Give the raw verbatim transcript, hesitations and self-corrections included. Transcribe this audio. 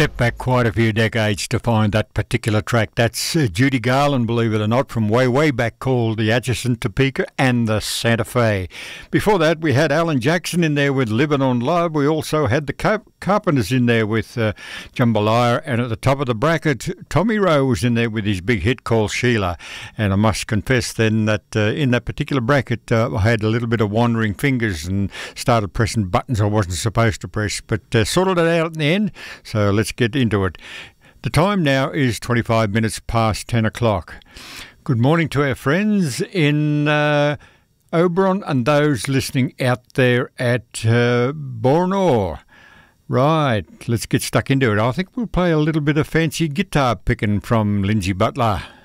Step back quite a few decades to find that particular track. That's uh, Judy Garland, believe it or not, from way, way back, called the Atchison Topeka and the Santa Fe. Before that, we had Alan Jackson in there with Living on Love. We also had the Car- Carpenters in there with uh, Jambalaya. And at the top of the bracket, Tommy Rowe was in there with his big hit called Sheila. And I must confess then that uh, in that particular bracket, uh, I had a little bit of wandering fingers and started pressing buttons I wasn't supposed to press, but uh, sorted it out in the end. So let's get into it. The time now is twenty-five minutes past ten o'clock. Good morning to our friends in uh, Oberon and those listening out there at uh, Bournor. Right, let's get stuck into it. I think we'll play a little bit of fancy guitar picking from Lindsay Butler.